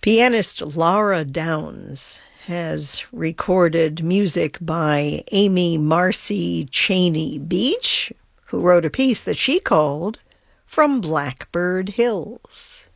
Pianist Laura Downs has recorded music by Amy Marcy Cheney Beach, who wrote a piece that she called From Blackbird Hills.